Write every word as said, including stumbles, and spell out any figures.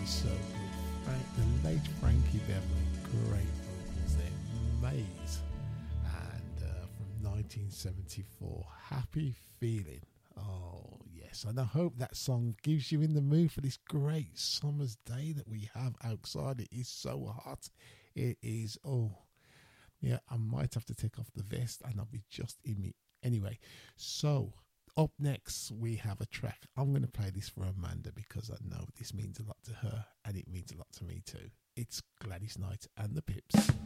so good. Frank, the late Frankie Beverly, great vocals there. Maze, and uh, from nineteen seventy-four, Happy Feeling. Oh yes, and I hope that song gives you in the mood for this great summer's day that we have outside. It is so hot. It is, oh yeah, I might have to take off the vest and I'll be just in me. Anyway, so up next we have a track. I'm going to play this for Amanda because I know this means a lot to her and it means a lot to me too. It's Gladys Knight and the Pips.